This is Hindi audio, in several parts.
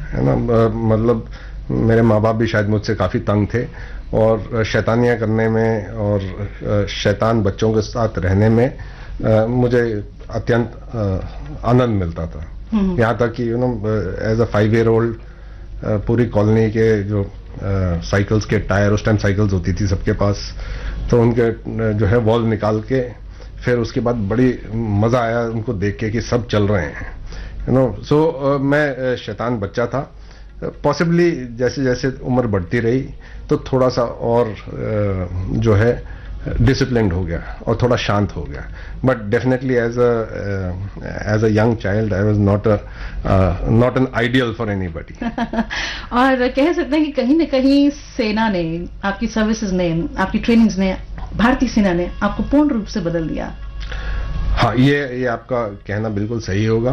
है ना। मतलब मेरे माँ बाप भी शायद मुझसे काफी तंग थे और शैतानियां करने में और शैतान बच्चों के साथ रहने में मुझे अत्यंत आनंद मिलता था। यहाँ तक कि एज अ 5-year-old पूरी कॉलोनी के जो साइकिल्स के टायर, उस टाइम साइकिल्स होती थी सबके पास, तो उनके जो है वॉल निकाल के फिर उसके बाद बड़ी मजा आया उनको देख के कि सब चल रहे हैं। सो मैं शैतान बच्चा था। पॉसिबली जैसे जैसे उम्र बढ़ती रही तो थोड़ा सा और जो है डिसिप्लिन्ड हो गया और थोड़ा शांत हो गया। But definitely as a young child I was not an ideal for anybody. और कह सकते हैं कि कहीं न कहीं सेना ने, आपकी सर्विसेज ने, आपकी ट्रेनिंग्स ने, भारतीय सेना ने आपको पूर्ण रूप से बदल दिया। हाँ, ये आपका कहना बिल्कुल सही होगा।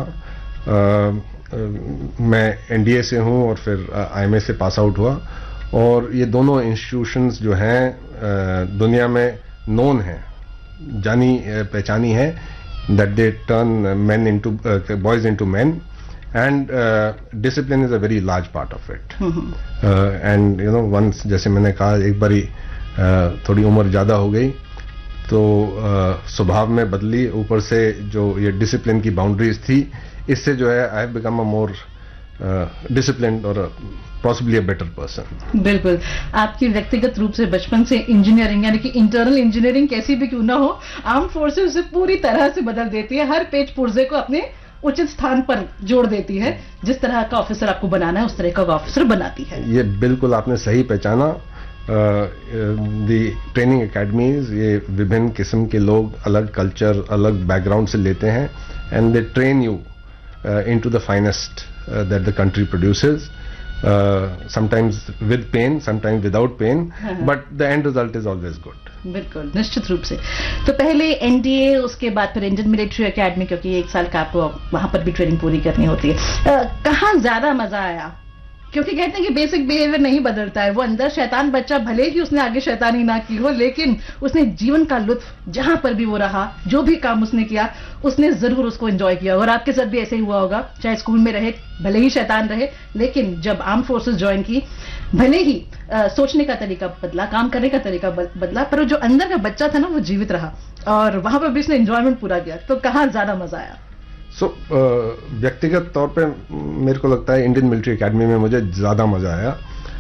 मैं एनडीए से हूं और फिर आईएमए से पास आउट हुआ और ये दोनों इंस्टीट्यूशंस जो हैं दुनिया में नोन हैं, जानी पहचानी है, that they turn main into boys into main and discipline is a very large part of it. And once, जैसे मैंने कहा, एक बारी थोड़ी उम्र ज्यादा हो गई तो स्वभाव में बदली, ऊपर से जो ये डिसिप्लिन की बाउंड्रीज थी, इससे जो है I have become a more disciplined और पॉसिबली अ बेटर पर्सन। बिल्कुल, आपकी व्यक्तिगत रूप से बचपन से इंजीनियरिंग, यानी कि इंटरनल इंजीनियरिंग कैसी भी क्यों ना हो, आर्म फोर्सेस उसे पूरी तरह से बदल देती है, हर पेज पुर्जे को अपने उचित स्थान पर जोड़ देती है। जिस तरह का ऑफिसर आपको बनाना है उस तरह का ऑफिसर बनाती है। ये बिल्कुल आपने सही पहचाना। दी ट्रेनिंग एकेडमीज, ये विभिन्न किस्म के लोग अलग कल्चर, अलग बैकग्राउंड से लेते हैं and they train you into the finest that the country produces, sometimes with pain, sometimes without pain, but the end result is always good. बिल्कुल, निश्चित रूप से। तो पहले एनडीए, उसके बाद फिर इंडियन मिलिट्री एकेडमी, क्योंकि 1 साल का आपको वहां पर भी ट्रेनिंग पूरी करनी होती है। कहाँ ज्यादा मजा आया? क्योंकि कहते हैं कि बेसिक बिहेवियर नहीं बदलता है, वो अंदर शैतान बच्चा, भले ही उसने आगे शैतानी ना की हो, लेकिन उसने जीवन का लुत्फ जहां पर भी वो रहा, जो भी काम उसने किया, उसने जरूर उसको एंजॉय किया। और आपके साथ भी ऐसे ही हुआ होगा, चाहे स्कूल में रहे, भले ही शैतान रहे, लेकिन जब आर्म फोर्सेस ज्वाइन की, भले ही सोचने का तरीका बदला, काम करने का तरीका बदला, पर जो अंदर का बच्चा था ना, वो जीवित रहा और वहां पर भी उसने एंजॉयमेंट पूरा किया। तो कहाँ ज्यादा मजा आया? व्यक्तिगत तौर पे मेरे को लगता है इंडियन मिलिट्री एकेडमी में मुझे ज्यादा मजा आया।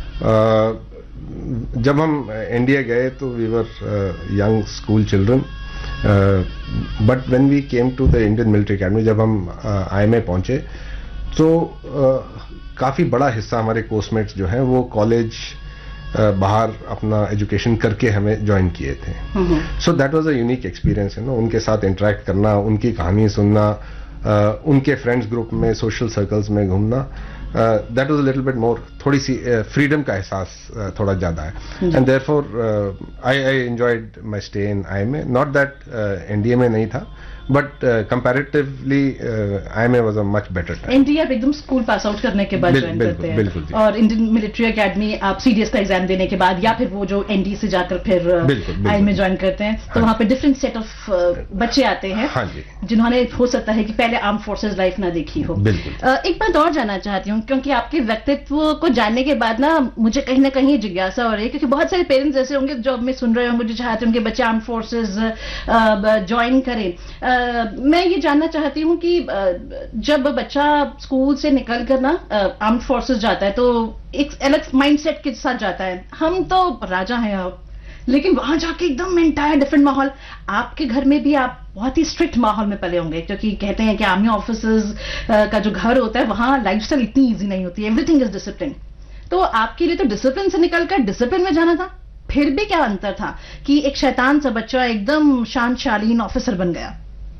जब हम इंडिया गए तो we were young school children, but when we came to the Indian military academy, जब हम आईएमए पहुंचे तो काफी बड़ा हिस्सा हमारे कोर्समेट्स जो हैं वो कॉलेज बाहर अपना एजुकेशन करके हमें ज्वाइन किए थे। So that was a unique experience, उनके साथ इंटरेक्ट करना, उनकी कहानी सुनना, उनके फ्रेंड्स ग्रुप में, सोशल सर्कल्स में घूमना, that was a little bit more, थोड़ी सी फ्रीडम का एहसास थोड़ा ज्यादा है। And therefore I enjoyed my stay in IMA. Not that NDA में नहीं था, but comparatively IMA was a much better time. NDA आप एकदम स्कूल पास आउट करने के बाद ज्वाइन करते हैं, बिल्कुल, और इंडियन मिलिट्री एकेडमी आप सीडीएस का एग्जाम देने के बाद, या फिर वो जो एनडीए से जाकर फिर आईएमए ज्वाइन करते हैं, तो वहां पे डिफरेंट सेट ऑफ बच्चे आते हैं। हाँ जी, जिन्होंने हो सकता है कि पहले आर्म फोर्सेज लाइफ ना देखी हो। एक बात और जानना चाहती हूँ, क्योंकि आपके व्यक्तित्व को जानने के बाद ना मुझे कहीं ना कहीं जिज्ञासा हो रही है, क्योंकि बहुत सारे पेरेंट्स ऐसे होंगे जो अब में सुन रहे होंगे, जो चाहते होंगे बच्चे आर्म फोर्सेज ज्वाइन करें। मैं ये जानना चाहती हूँ कि जब बच्चा स्कूल से निकल कर ना आर्म्ड फोर्सेस जाता है तो एक अलग माइंडसेट के साथ जाता है। हम तो राजा हैं अब, लेकिन वहां जाके एकदम एंटायर डिफरेंट माहौल। आपके घर में भी आप बहुत ही स्ट्रिक्ट माहौल में पले होंगे, क्योंकि कहते हैं कि आर्मी ऑफिसर्स का जो घर होता है वहां लाइफस्टाइल इतनी ईजी नहीं होती, एवरीथिंग इज डिसिप्लिन। तो आपके लिए तो डिसिप्लिन से निकलकर डिसिप्लिन में जाना था, फिर भी क्या अंतर था कि एक शैतान सा बच्चा एकदम शांत शालीन ऑफिसर बन गया?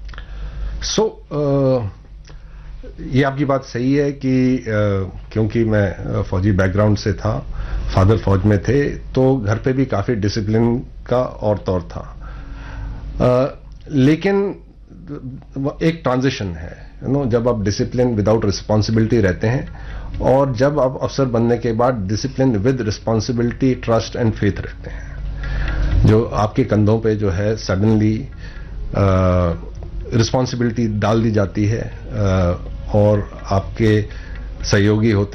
ये आपकी बात सही है कि क्योंकि मैं फौजी बैकग्राउंड से था, फादर फौज में थे, तो घर पे भी काफी डिसिप्लिन का और तौर था। लेकिन एक ट्रांजिशन है, जब आप डिसिप्लिन विदाउट रिस्पॉन्सिबिलिटी रहते हैं और जब आप अफसर बनने के बाद discipline with responsibility, trust and faith रहते हैं, जो आपके कंधों पे जो है सडनली रिस्पॉन्सिबिलिटी डाल दी जाती है और आपके सहयोगी होते